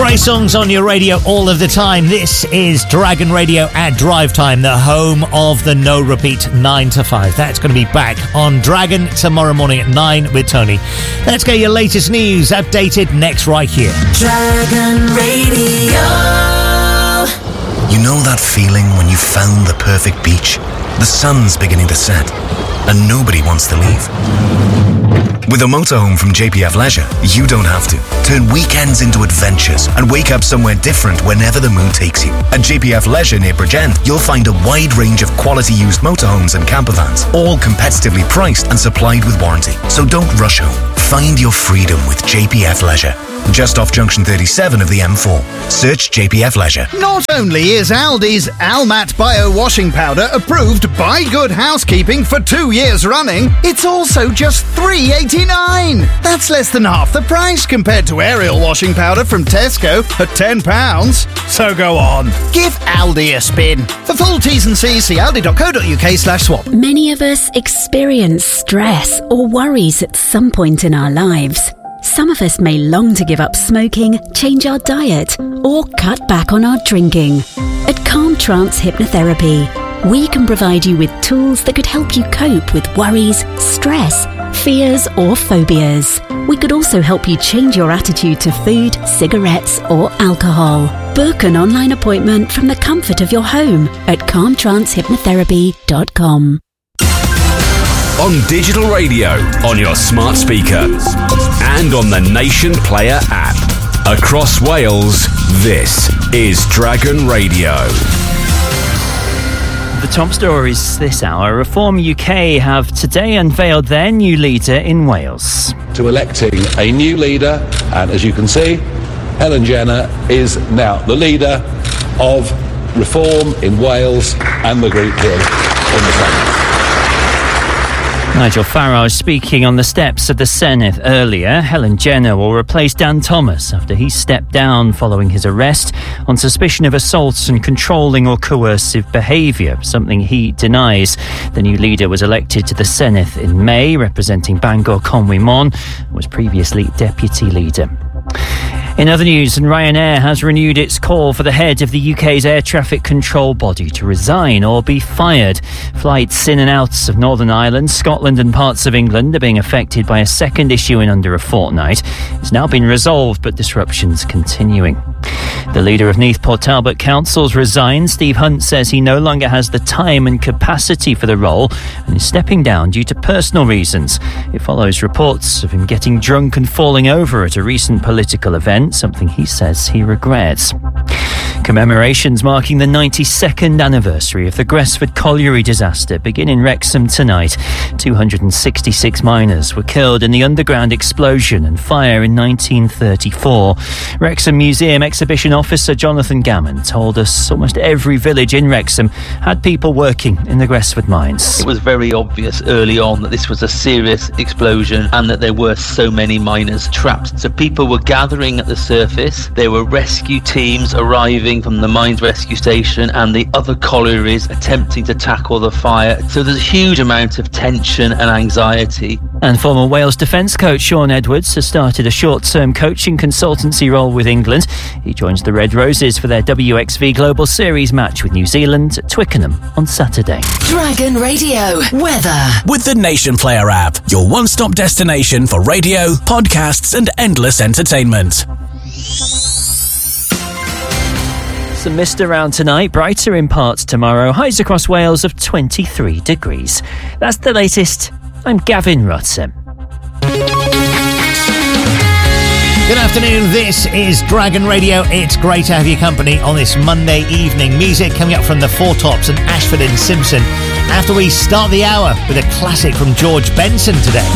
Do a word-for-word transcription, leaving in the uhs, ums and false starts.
Great songs on your radio all of the time. This is Dragon Radio at Drive Time, the home of the no repeat nine to five. That's going to be back on Dragon tomorrow morning at nine with Tony. Let's get your latest news updated next right here. Dragon Radio. You know that feeling when you found the perfect beach? The sun's beginning to set and nobody wants to leave. With a motorhome from J P F Leisure, you don't have to. Turn weekends into adventures and wake up somewhere different whenever the mood takes you. At J P F Leisure near Bridgend, you'll find a wide range of quality used motorhomes and campervans, all competitively priced and supplied with warranty. So don't rush home. Find your freedom with J P F Leisure. Just off junction thirty-seven of the M four. Search J P F Leisure. Not only is Aldi's Almat Bio Washing Powder approved by Good Housekeeping for two years running, it's also just three eighty-nine. That's less than half the price compared to Ariel Washing Powder from Tesco at ten pounds. So go on, give Aldi a spin. For full T's and C's, see aldi.co.uk slash swap. Many of us experience stress or worries at some point in our lives. Some of us may long to give up smoking, change our diet, or cut back on our drinking. At Calm Trance Hypnotherapy, we can provide you with tools that could help you cope with worries, stress, fears, or phobias. We could also help you change your attitude to food, cigarettes, or alcohol. Book an online appointment from the comfort of your home at calm trance hypnotherapy dot com. On digital radio, on your smart speaker, and on the Nation Player app. Across Wales, this is Dragon Radio. The top stories this hour. Reform U K have today unveiled their new leader in Wales. To electing a new leader, and as you can see, Helen Jenner is now the leader of Reform in Wales and the group here in the Senate. Nigel Farage speaking on the steps of the Senedd earlier. Helen Jenner will replace Dan Thomas after he stepped down following his arrest on suspicion of assaults and controlling or coercive behaviour, something he denies. The new leader was elected to the Senedd in May, representing Bangor Conwy Mon, was previously deputy leader. In other news, and Ryanair has renewed its call for the head of the U K's air traffic control body to resign or be fired. Flights in and out of Northern Ireland, Scotland and parts of England are being affected by a second issue in under a fortnight. It's now been resolved, but disruptions continuing. The leader of Neath Port Talbot Council's resigned. Steve Hunt says he no longer has the time and capacity for the role and is stepping down due to personal reasons. It follows reports of him getting drunk and falling over at a recent political event, something he says he regrets. Commemorations marking the ninety-second anniversary of the Gresford Colliery disaster begin in Wrexham tonight. two hundred sixty-six miners were killed in the underground explosion and fire in nineteen thirty-four. Wrexham Museum exhibition officer Jonathan Gammon told us almost every village in Wrexham had people working in the Gresford mines. It was very obvious early on that this was a serious explosion and that there were so many miners trapped. So people were gathering at the surface. There were rescue teams arriving from the mines rescue station and the other collieries attempting to tackle the fire. So there's a huge amount of tension and anxiety. And former Wales defence coach Sean Edwards has started a short-term coaching consultancy role with England. He joins the Red Roses for their W X V Global Series match with New Zealand at Twickenham on Saturday. Dragon Radio weather. With the Nation Player app, your one-stop destination for radio, podcasts and endless entertainment. Some mist around tonight, brighter in parts tomorrow, highs across Wales of twenty-three degrees. That's the latest. I'm Gavin Rutzen. Good afternoon, this is Dragon Radio. It's great to have your company on this Monday evening. Music coming up from the Four Tops and Ashford and Simpson after we start the hour with a classic from George Benson today.